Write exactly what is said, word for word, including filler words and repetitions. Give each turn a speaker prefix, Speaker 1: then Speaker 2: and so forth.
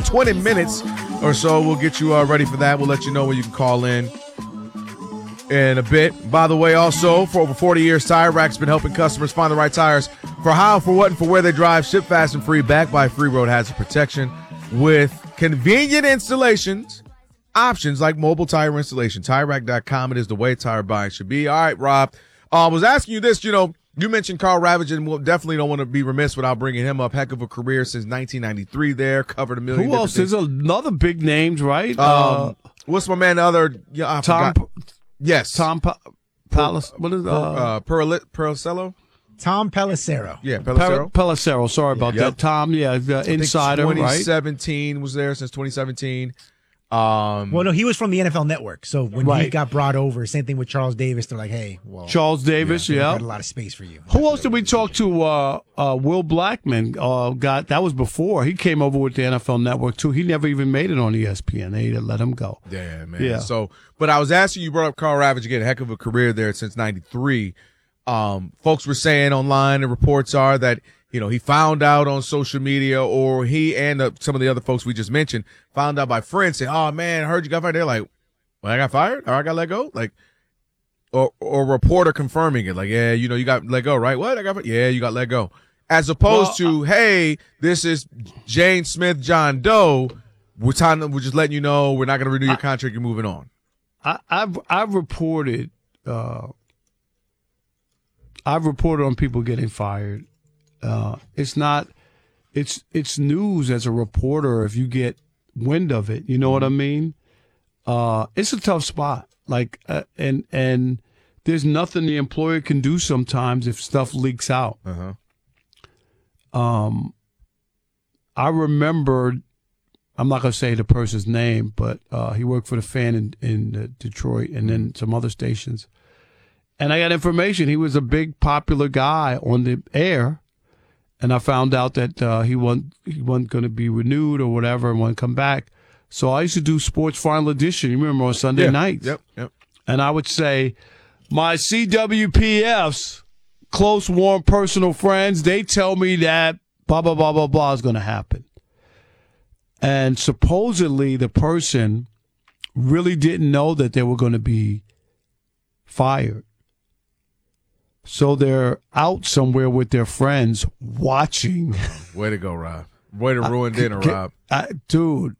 Speaker 1: twenty minutes or so. We'll get you uh, ready for that. We'll let you know when you can call in in a bit. By the way, also, for over forty years, Tire Rack's been helping customers find the right tires for how, for what, and for where they drive. Ship fast and free, backed by Free Road Hazard Protection with convenient installations options like mobile tire installation. Tire Rack dot com. It is the way tire buying should be. All right, Rob. I uh, was asking you this, you know, you mentioned Carl Ravage, and we'll definitely don't want to be remiss without bringing him up. Heck of a career since nineteen ninety-three there, covered a million.
Speaker 2: Who else? There's another big names, right?
Speaker 1: Um, uh, what's my man, the other? Yeah, I
Speaker 2: Tom.
Speaker 1: forgot. Yes.
Speaker 2: Tom pa- Palace. What is
Speaker 1: uh,
Speaker 2: uh,
Speaker 1: Perli- Pericello?
Speaker 3: Tom Pelissero.
Speaker 1: Yeah, Pelissero.
Speaker 2: Per- Pelissero. Sorry about
Speaker 1: Yep.
Speaker 2: that. Tom, yeah, the insider, right?
Speaker 1: twenty seventeen was there since twenty seventeen. Um,
Speaker 3: Well, no, he was from the N F L Network. So when he
Speaker 2: Right.
Speaker 3: got brought over, same thing with Charles Davis. They're like, hey, well,
Speaker 2: Charles Davis,
Speaker 3: we
Speaker 2: yeah.
Speaker 3: got a lot of space for you.
Speaker 2: Who else did we talk to? Uh, uh, Will Blackman. Uh, got that was before he came over with the N F L Network too. He never even made it on E S P N. They let him go.
Speaker 1: Yeah, man.
Speaker 2: Yeah.
Speaker 1: So, but I was asking you, brought up Carl Ravage again. Heck of a career there since ninety-three. Um, folks were saying online, the reports are that, you know, he found out on social media, or he and uh, some of the other folks we just mentioned found out by friends saying, oh, man, I heard you got fired. They're like, well, I got fired or I got let go? Like, or, or a reporter confirming it. Like, yeah, you know, you got let go, right? What? I got fired? Yeah, you got let go. As opposed
Speaker 2: Well,
Speaker 1: to, hey, this is Jane Smith, John Doe. We're, time, we're just letting you know we're not going to renew your contract. You're moving on.
Speaker 2: I, I've I've reported. Uh, I've reported on people getting fired. Uh, it's not. It's it's news as a reporter if you get wind of it. You know what I mean? Uh, it's a tough spot. Like uh, and and there's nothing the employer can do sometimes if stuff leaks out.
Speaker 1: Uh-huh.
Speaker 2: Um, I remember. I'm not gonna say the person's name, but uh, he worked for the Fan in in uh, Detroit and then some other stations. And I got information. He was a big popular guy on the air. And I found out that uh, he wasn't he wasn't going to be renewed or whatever and wouldn't come back. So I used to do Sports Final Edition, you remember, on Sunday
Speaker 1: Yeah.
Speaker 2: nights.
Speaker 1: Yep, yep.
Speaker 2: And I would say, my C W P Fs, close, warm, personal friends, they tell me that blah, blah, blah, blah, blah is going to happen. And supposedly the person really didn't know that they were going to be fired. So they're out somewhere with their friends watching.
Speaker 1: Way to go, Rob. Way to ruin dinner,
Speaker 2: Can-
Speaker 1: Rob.
Speaker 2: I, dude,